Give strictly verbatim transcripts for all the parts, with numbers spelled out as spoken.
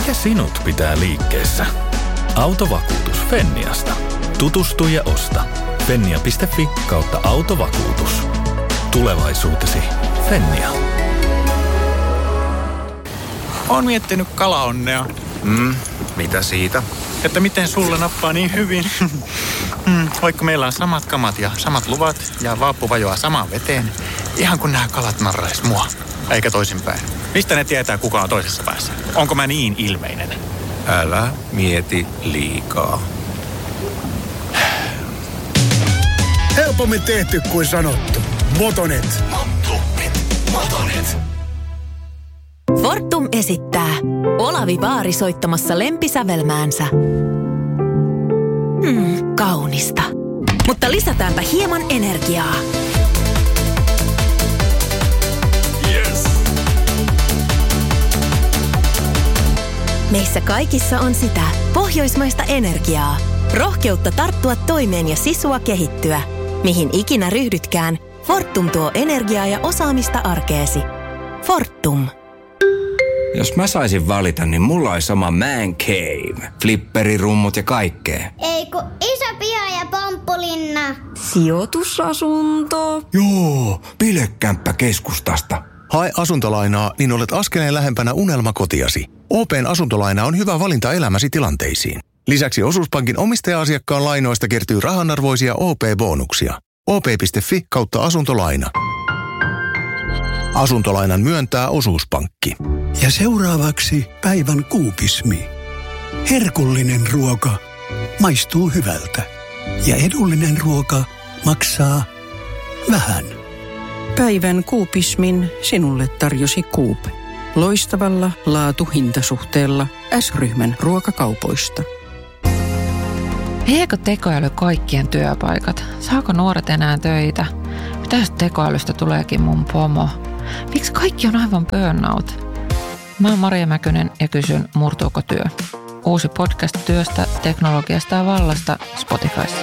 Mikä sinut pitää liikkeessä? Autovakuutus Fenniasta. Tutustu ja osta. Fennia piste fi kautta autovakuutus. Tulevaisuutesi. Fennia. Oon miettinyt kalaonnea. Mm, mitä siitä? Että miten sulle nappaa niin hyvin. mm, vaikka meillä on samat kamat ja samat luvat ja vaappu vajoaa samaan veteen. Ihan kun nämä kalat narrais mua. Eikä toisinpäin. Mistä ne tietää, kuka on toisessa päässä? Onko mä niin ilmeinen? Älä mieti liikaa. Helpommin tehty kuin sanottu. Motonet. Motonet. Motonet. Fortum esittää Olavi Vaari soittamassa lempisävelmäänsä. Hmm, kaunista. Mutta lisätäänpä hieman energiaa. Yes. Meissä kaikissa on sitä pohjoismaista energiaa. Rohkeutta tarttua toimeen ja sisua kehittyä. Mihin ikinä ryhdytkään, Fortum tuo energiaa ja osaamista arkeesi. Fortum. Jos mä saisin valita, niin mulla olisi oma man cave. Flipperirummut ja kaikkea. Ei kun iso piha ja pomppulinna. Sijoitusasunto. Joo, bilekämppä keskustasta. Hae asuntolainaa, niin olet askeleen lähempänä unelmakotiasi. O P:n asuntolaina on hyvä valinta elämäsi tilanteisiin. Lisäksi Osuuspankin omistaja-asiakkaan lainoista kertyy rahanarvoisia O P-bonuksia. O P piste fi kautta asuntolaina. Asuntolainan myöntää Osuuspankki. Ja seuraavaksi päivän kuupismi. Herkullinen ruoka maistuu hyvältä. Ja edullinen ruoka maksaa vähän. Päivän kuupismin sinulle tarjosi Coop. Loistavalla laatu-hintasuhteella S-ryhmän ruokakaupoista. Viekö tekoäly kaikkien työpaikat? Saako nuoret enää töitä? Mitä jos tekoälystä tuleekin mun pomo? Miksi kaikki on aivan burnout? Mä oon Maria Mäkynen ja kysyn, murtuuko työ? Uusi podcast työstä, teknologiasta ja vallasta Spotifyssa.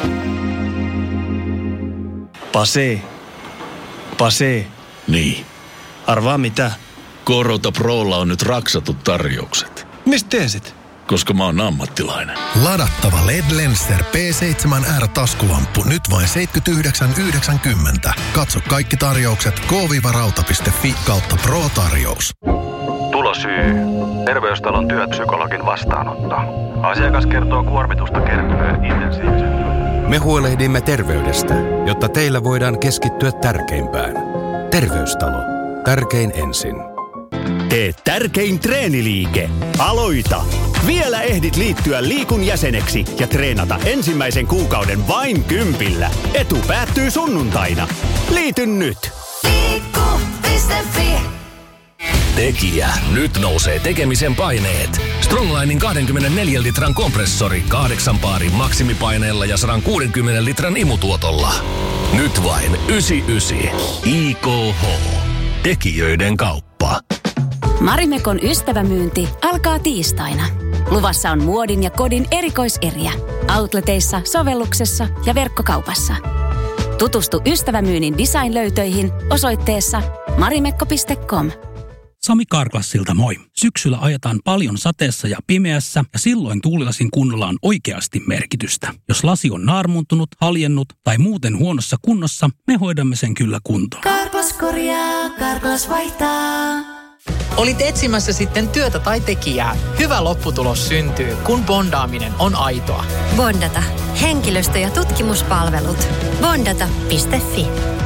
Pase. Pase. Niin. Arvaa mitä? Korota Prolla on nyt raksatut tarjoukset. Mistä tiesit? Koska mä oon ammattilainen. Ladattava L E D Lenser P seitsemän R -taskulamppu nyt vain seitsemänkymmentäyhdeksän yhdeksänkymmentä. Katso kaikki tarjoukset k rauta piste fi kautta pro-tarjous. Tulosyy. Terveystalon työpsykologin vastaanotto. Asiakas kertoo kuormitusta kertyneen intensiivisen. Me huolehdimme terveydestä, jotta teillä voidaan keskittyä tärkeimpään. Terveystalo. Tärkein ensin. Tee tärkein treeniliike. Aloita! Vielä ehdit liittyä Liikun jäseneksi ja treenata ensimmäisen kuukauden vain kympillä. Etu päättyy sunnuntaina. Liity nyt! Liikku piste fi. Tekijä. Nyt nousee tekemisen paineet. Stronglinin kaksikymmentäneljä litran kompressori, kahdeksan paarin maksimipaineella ja sata kuusikymmentä litran imutuotolla. Nyt vain yhdeksänkymmentäyhdeksän. I K H. Tekijöiden kauppa. Marimekon ystävämyynti alkaa tiistaina. Luvassa on muodin ja kodin erikoiseriä. Outleteissa, sovelluksessa ja verkkokaupassa. Tutustu ystävämyynnin design-löytöihin osoitteessa marimekko piste com. Sami Karklassilta moi. Syksyllä ajetaan paljon sateessa ja pimeässä ja silloin tuulilasin kunnolla on oikeasti merkitystä. Jos lasi on naarmuntunut, haljennut tai muuten huonossa kunnossa, me hoidamme sen kyllä kuntoon. Karklas korjaa, Karklas vaihtaa. Olit etsimässä sitten työtä tai tekijää. Hyvä lopputulos syntyy, kun bondaaminen on aitoa. Bondata. Henkilöstö- ja tutkimuspalvelut. Bondata piste fi.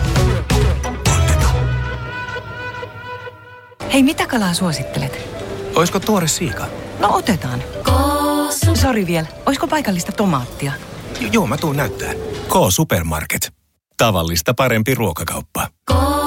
Hei, mitä kalaa suosittelet? Oisko tuore siika? No otetaan. Sori vielä, oisko paikallista tomaattia? Joo, mä tuun näyttää. K-Supermarket. Tavallista parempi ruokakauppa.